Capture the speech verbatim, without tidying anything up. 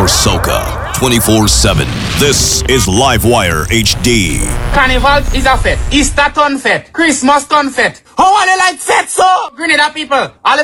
for soca twenty-four seven. This is Livewire H D. Carnival is a fete. Easter ton fete. Christmas ton fete. How are they like fete so? Grenada people. All